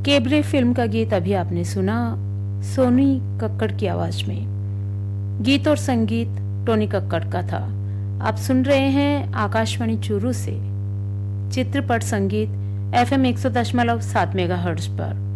केबरे film का गीत अभी आपने सुना, सोनी कक्कड़ की आवाज में। गीत और संगीत टोनी कक्कड़ का था। आप सुन रहे हैं आकाशवाणी चूरू से चित्रपट संगीत FM 100.7 मेगाहर्ट्ज पर।